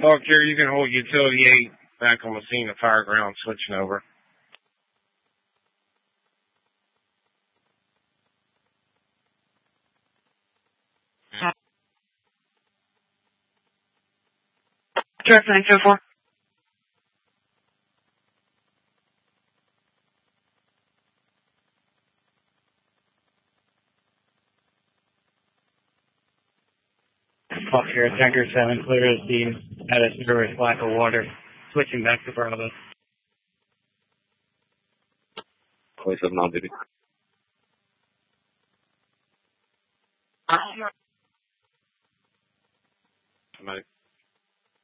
Mark, here, you can hold utility 8 back on the scene of fire ground, switching over. Direct 904. Fox here, Tanker 7, clear as scene at a serious lack of water. Switching back to Bravo. Call 7 on duty. Somebody.